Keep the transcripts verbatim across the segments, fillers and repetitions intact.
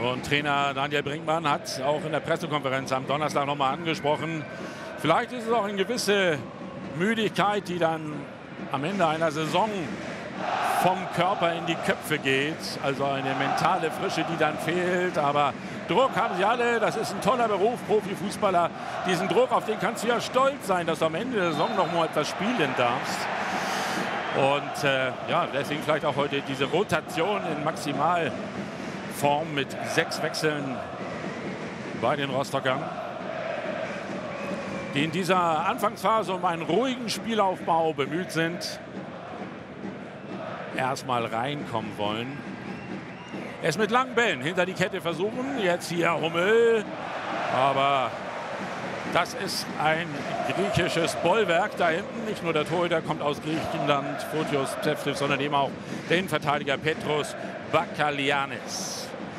Und Trainer Daniel Brinkmann hat auch in der Pressekonferenz am Donnerstag noch mal angesprochen, vielleicht ist es auch eine gewisse Müdigkeit, die dann am Ende einer Saison vom Körper in die Köpfe geht. Also eine mentale Frische, die dann fehlt. Aber Druck haben sie alle. Das ist ein toller Beruf, Profifußballer. Diesen Druck, auf den kannst du ja stolz sein, dass du am Ende der Saison noch mal etwas spielen darfst. Und äh, ja, deswegen vielleicht auch heute diese Rotation in Maximalform mit sechs Wechseln bei den Rostockern, die in dieser Anfangsphase um einen ruhigen Spielaufbau bemüht sind, erstmal reinkommen wollen. Es mit langen Bällen hinter die Kette versuchen. Jetzt hier Hummel. Aber das ist ein griechisches Bollwerk da hinten. Nicht nur der Torhüter kommt aus Griechenland, Fotios Tseftis, sondern eben auch der Innenverteidiger Petros Bakalianis.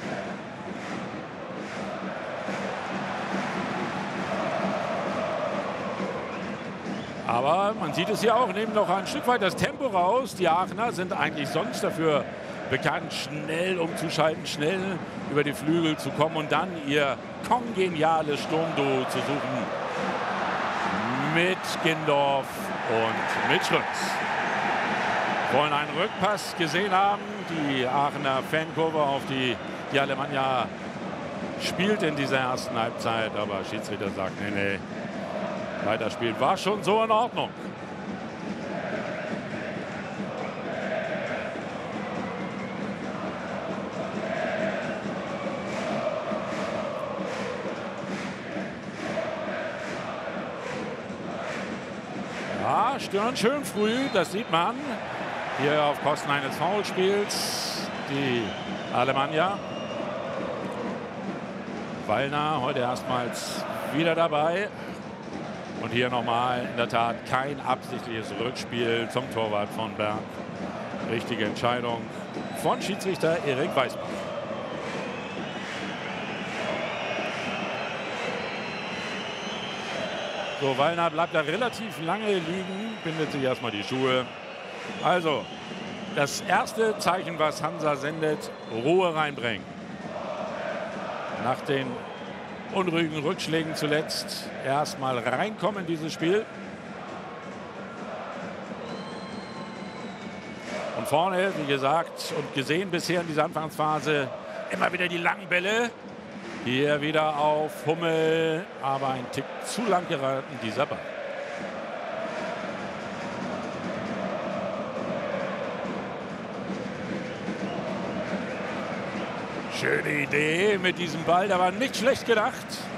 Aber man sieht es hier auch, nehmen noch ein Stück weit das Tempo raus. Die Aachener sind eigentlich sonst dafür bekannt, schnell umzuschalten, schnell über die Flügel zu kommen und dann ihr kongeniales Sturmduo zu suchen mit Gindorf und mit Schröms. Wollen einen Rückpass gesehen haben. Die Aachener Fankurve, auf die die Alemannia spielt in dieser ersten Halbzeit. Aber Schiedsrichter sagt, nee, nee. Weiterspielen war schon so in Ordnung. Ja, stören schön früh, das sieht man. Hier auf Kosten eines Foulspiels die Alemannia. Wallner heute erstmals wieder dabei. Und hier nochmal in der Tat kein absichtliches Rückspiel zum Torwart von Bern. Richtige Entscheidung von Schiedsrichter Erik Weisbach. So, Wallner bleibt da relativ lange liegen, bindet sich erstmal die Schuhe. Also, das erste Zeichen, was Hansa sendet, Ruhe reinbringen. Nach den unruhigen Rückschlägen zuletzt erstmal reinkommen in dieses Spiel. Und vorne, wie gesagt und gesehen bisher in dieser Anfangsphase, immer wieder die langen Bälle. Hier wieder auf Hummel, aber ein Tick zu lang geraten dieser Ball. Schöne Idee mit diesem Ball, der war nicht schlecht gedacht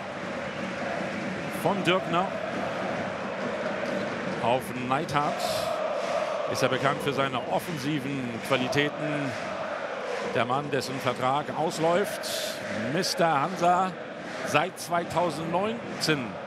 von Dürkner auf Neidhardt. Ist er bekannt für seine offensiven Qualitäten. Der Mann, dessen Vertrag ausläuft, Mister Hansa seit zweitausendneunzehn